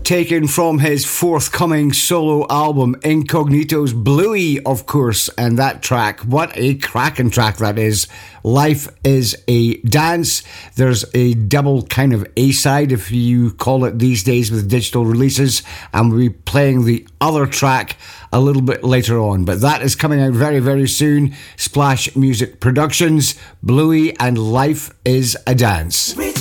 taken from his forthcoming solo album, Incognito's Bluey, of course. And that track, what a cracking track that is. Life is a Dance. There's a double kind of A-side, if you call it these days with digital releases, and we'll be playing the other track a little bit later on. But that is coming out very, very soon. Splash Music Productions, Bluey and Life is a Dance.